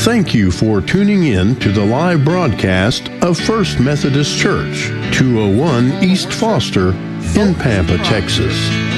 Thank you for tuning in to the live broadcast of First Methodist Church, 201 East Foster in Pampa, Texas.